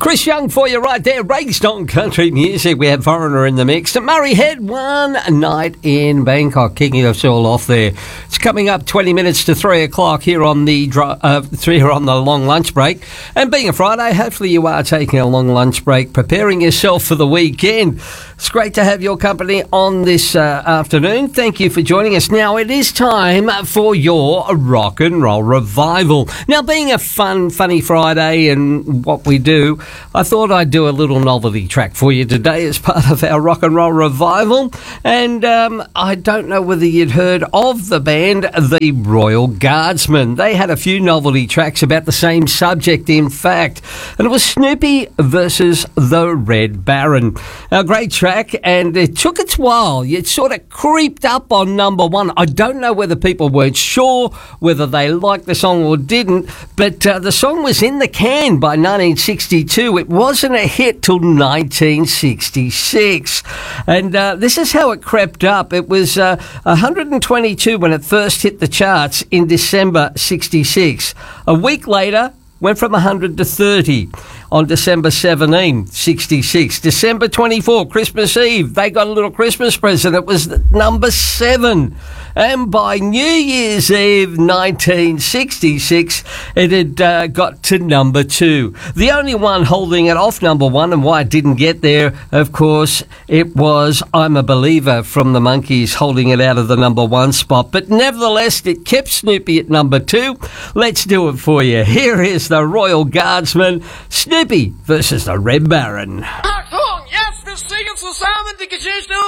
Chris Young for you right there. Raised on country music. We have Foreigner in the mix. Murray Head, one night in Bangkok, kicking us all off there. It's coming up 20 minutes to 3 o'clock here on the long lunch break. And being a Friday, hopefully you are taking a long lunch break, preparing yourself for the weekend. It's great to have your company on this afternoon. Thank you for joining us. Now, it is time for your rock and roll revival. Now, being a funny Friday and what we do, I thought I'd do a little novelty track for you today as part of our rock and roll revival. And I don't know whether you'd heard of the band, the Royal Guardsmen. They had a few novelty tracks about the same subject, in fact. And it was Snoopy versus the Red Baron. A great track, and it took its while. It sort of creeped up on number one. I don't know whether people weren't sure whether they liked the song or didn't, but the song was in the can by 1962. It wasn't a hit till 1966. And this is how it crept up. It was 122 when it first hit the charts in December 66. A week later, went from 100 to 30 on December 17, 66. December 24, Christmas Eve, they got a little Christmas present. It was number 7. And by New Year's Eve, 1966, it had got to number 2. The only one holding it off number 1, and why it didn't get there, of course, it was I'm a Believer from the Monkees holding it out of the number 1 spot. But nevertheless, it kept Snoopy at number 2. Let's do it for you. Here is the Royal Guardsmen, Snoopy versus the Red Baron. Achtung, jetzt wir singen zusammen die Geschichte